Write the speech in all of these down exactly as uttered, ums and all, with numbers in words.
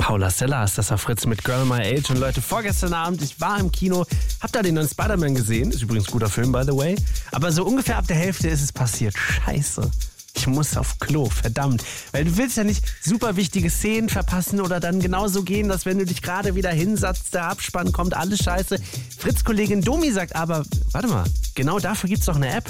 Paula Sellers, das war Fritz mit Girl My Age. Und Leute, vorgestern Abend, ich war im Kino, hab da den neuen Spider-Man gesehen. Ist übrigens ein guter Film, by the way. Aber so ungefähr ab der Hälfte ist es passiert. Scheiße. Ich muss auf Klo, verdammt. Weil du willst ja nicht super wichtige Szenen verpassen oder dann genauso gehen, dass wenn du dich gerade wieder hinsatzt, der Abspann kommt, alles scheiße. Fritz-Kollegin Domi sagt aber, warte mal, genau dafür gibt's doch eine App.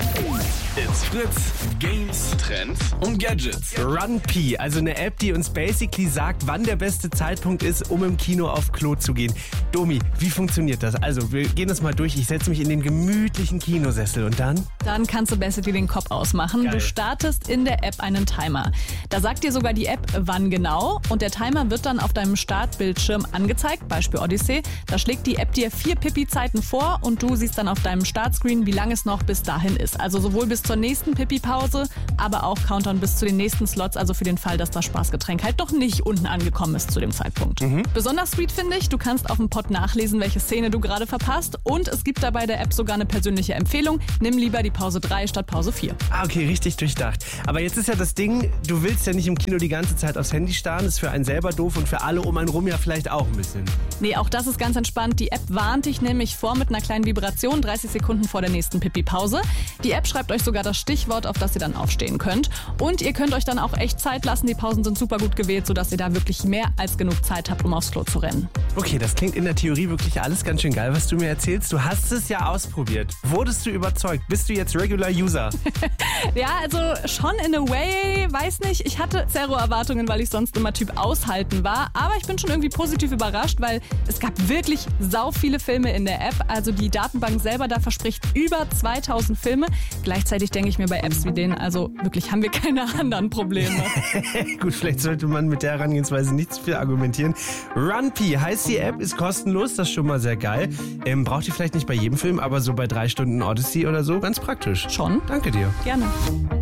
It's Fritz. Games, Trends und Gadgets. Runpee, also eine App, die uns basically sagt, wann der beste Zeitpunkt ist, um im Kino auf Klo zu gehen. Domi, wie funktioniert das? Also, wir gehen das mal durch. Ich setze mich in den gemütlichen Kinosessel und dann? Dann kannst du basically den Kopf ausmachen. Geil. Du startest in der App einen Timer. Da sagt dir sogar die App, wann genau. Und der Timer wird dann auf deinem Startbildschirm angezeigt, Beispiel Odyssey. Da schlägt die App dir vier Pipi-Zeiten vor und du siehst dann auf deinem Startscreen, wie lange es noch bis dahin ist. Also sowohl bis zur nächsten Pipi-Pause, aber auch Countdown bis zu den nächsten Slots, also für den Fall, dass das Spaßgetränk halt doch nicht unten angekommen ist zu dem Zeitpunkt. Mhm. Besonders sweet finde ich, du kannst auf dem Pod nachlesen, welche Szene du gerade verpasst, und es gibt dabei der App sogar eine persönliche Empfehlung. Nimm lieber die Pause drei statt Pause vier. Ah, okay, richtig durchdacht. Aber jetzt ist ja das Ding, du willst ja nicht im Kino die ganze Zeit aufs Handy starren, ist für einen selber doof und für alle um einen rum ja vielleicht auch ein bisschen. Nee, auch das ist ganz entspannt. Die App warnt dich nämlich vor mit einer kleinen Vibration, dreißig Sekunden vor der nächsten Pipi-Pause. Die App schreibt euch sogar das Stichwort, auf das ihr dann aufstehen könnt. Und ihr könnt euch dann auch echt Zeit lassen. Die Pausen sind super gut gewählt, sodass ihr da wirklich mehr als genug Zeit habt, um aufs Klo zu rennen. Okay, das klingt in der Theorie wirklich alles ganz schön geil, was du mir erzählst. Du hast es ja ausprobiert. Wurdest du überzeugt? Bist du jetzt Regular User? Ja, also schon in a way, weiß nicht. Ich hatte Zero-Erwartungen, weil ich sonst immer Typ aushalten war. Aber ich bin schon irgendwie positiv überrascht, weil es gab wirklich sau viele Filme in der App. Also die Datenbank selber da verspricht über zweitausend Filme. Gleichzeitig denke ich mir bei Apps wie denen, also wirklich haben wir keine anderen Probleme. Gut, vielleicht sollte man mit der Herangehensweise nicht zu viel argumentieren. Runpee heißt die App, ist kostenlos, das ist schon mal sehr geil. Ähm, braucht ihr vielleicht nicht bei jedem Film, aber so bei drei Stunden Odyssey oder so, ganz praktisch. Schon. Danke dir. Gerne.